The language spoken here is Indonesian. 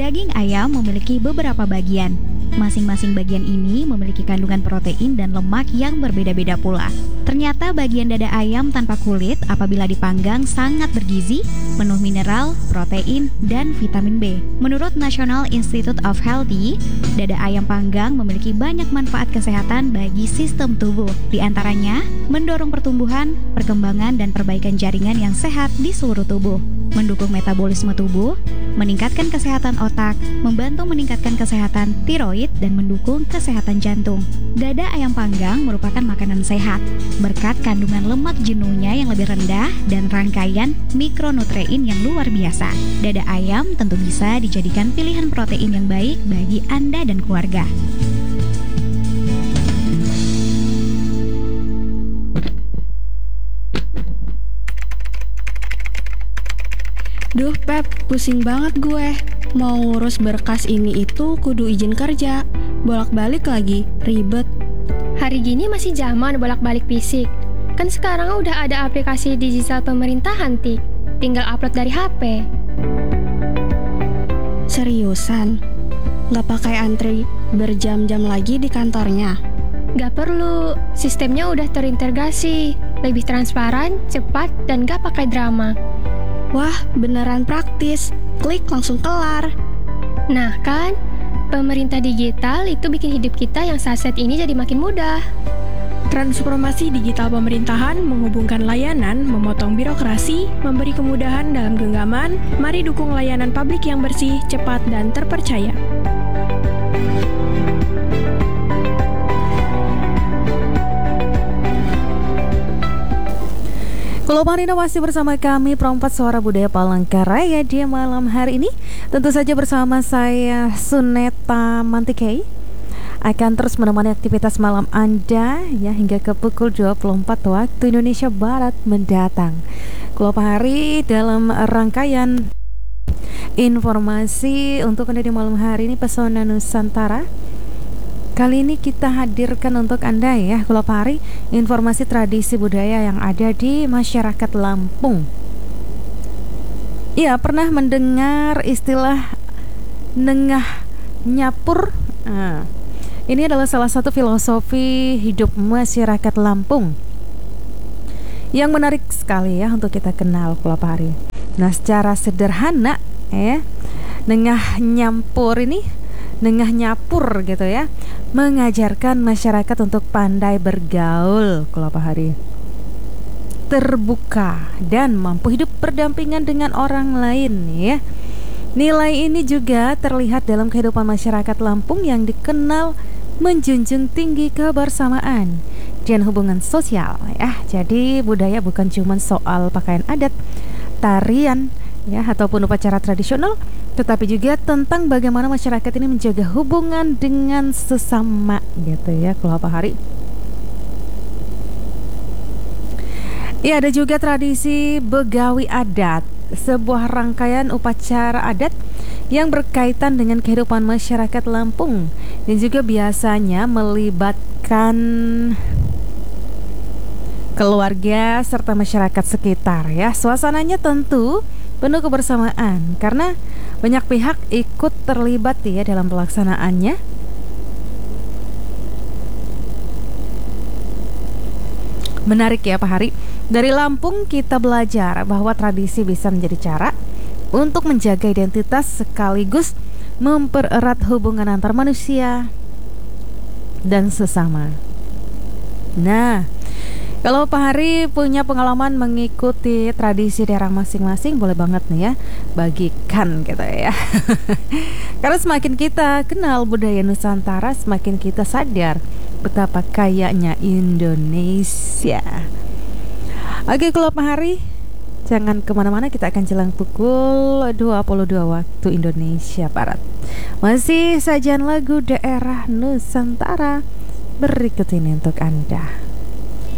Daging ayam memiliki beberapa bagian. Masing-masing bagian ini memiliki kandungan protein dan lemak yang berbeda-beda pula. Ternyata bagian dada ayam tanpa kulit apabila dipanggang sangat bergizi, penuh mineral, protein, dan vitamin B. Menurut National Institute of Health, dada ayam panggang memiliki banyak manfaat kesehatan bagi sistem tubuh. Di antaranya, mendorong pertumbuhan, perkembangan, dan perbaikan jaringan yang sehat di seluruh tubuh, mendukung metabolisme tubuh, meningkatkan kesehatan otak, membantu meningkatkan kesehatan tiroid, dan mendukung kesehatan jantung. Dada ayam panggang merupakan makanan sehat, berkat kandungan lemak jenuhnya yang lebih rendah dan rangkaian mikronutrien yang luar biasa. Dada ayam tentu bisa dijadikan pilihan protein yang baik bagi Anda dan keluarga. Duh Pep, pusing banget gue. Mau ngurus berkas ini itu kudu izin kerja. Bolak-balik lagi, ribet. Hari gini masih zaman bolak-balik fisik. Kan sekarang udah ada aplikasi digital pemerintahan, Tik. Tinggal upload dari HP. Seriusan? Nggak pakai antri berjam-jam lagi di kantornya? Gak perlu, sistemnya udah terintegrasi. Lebih transparan, cepat, dan gak pakai drama. Wah, beneran praktis. Klik langsung kelar. Nah kan, pemerintah digital itu bikin hidup kita yang saat ini jadi makin mudah. Transformasi digital pemerintahan menghubungkan layanan, memotong birokrasi, memberi kemudahan dalam genggaman. Mari dukung layanan publik yang bersih, cepat, dan terpercaya. Gelombang inovasi bersama kami Perompak Suara Budaya Palangkaraya di malam hari ini. Tentu saja bersama saya Suneta Mantikei akan terus menemani aktivitas malam Anda ya hingga ke pukul 24 waktu Indonesia Barat mendatang. Gelombang hari dalam rangkaian informasi untuk Anda di malam hari ini Pesona Nusantara. Kali ini kita hadirkan untuk Anda ya Kulopari informasi tradisi budaya yang ada di masyarakat Lampung. Ya, pernah mendengar istilah nengah nyapur? Nah, ini adalah salah satu filosofi hidup masyarakat Lampung yang menarik sekali ya untuk kita kenal Kulopari. Nah, secara sederhana nengah nyampur ini nengah nyapur gitu ya, mengajarkan masyarakat untuk pandai bergaul Kulopahari, terbuka dan mampu hidup berdampingan dengan orang lain ya. Nilai ini juga terlihat dalam kehidupan masyarakat Lampung yang dikenal menjunjung tinggi kebersamaan dan hubungan sosial ya. Jadi budaya bukan cuma soal pakaian adat, tarian ya ataupun upacara tradisional, tetapi juga tentang bagaimana masyarakat ini menjaga hubungan dengan sesama gitu ya Kulopahari. Ya, ada juga tradisi begawi adat, sebuah rangkaian upacara adat yang berkaitan dengan kehidupan masyarakat Lampung dan juga biasanya melibatkan keluarga serta masyarakat sekitar ya. Suasananya tentu penuh kebersamaan karena banyak pihak ikut terlibat ya dalam pelaksanaannya. Menarik ya Pak Hari. Dari Lampung kita belajar bahwa tradisi bisa menjadi cara untuk menjaga identitas sekaligus mempererat hubungan antar manusia dan sesama. Nah, kalau Pak Hari punya pengalaman mengikuti tradisi daerah masing-masing, boleh banget nih ya bagikan gitu ya. Karena semakin kita kenal budaya Nusantara, semakin kita sadar betapa kayanya Indonesia. Oke, kalau Pak Hari jangan kemana-mana, kita akan jelang pukul 22 waktu Indonesia Barat. Masih sajian lagu daerah Nusantara berikut ini untuk Anda.